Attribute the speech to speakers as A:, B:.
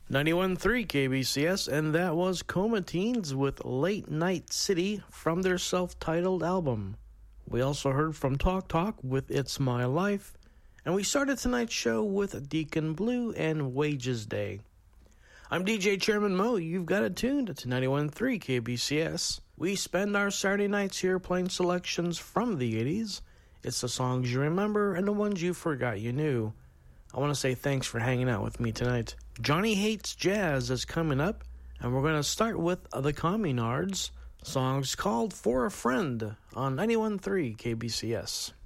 A: 91.3 KBCS, and that was Coma Teens with Late Night City from their self-titled album. We also heard from Talk Talk with It's My Life, and we started tonight's show with Deacon Blue and Wages Day. I'm DJ Chairman Mo. You've got it tuned to 91.3 KBCS. We spend our Saturday nights here playing selections from the 80s. It's the songs you remember and the ones you forgot you knew. I want to say thanks for hanging out with me tonight. Johnny Hates Jazz is coming up, and we're going to start with the Communards. Songs called For a Friend on 91.3 KBCS.